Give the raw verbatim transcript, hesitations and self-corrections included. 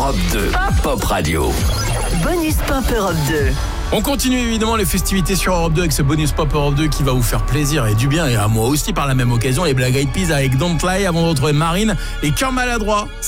Europe deux, Pop Radio. Bonus Pop Europe deux. On continue évidemment les festivités sur Europe deux avec ce bonus Pop Europe deux qui va vous faire plaisir et du bien, et à moi aussi par la même occasion. Les Black Eyed Peas avec Don't Lie, avant de retrouver Marine et Cœur Maladroit.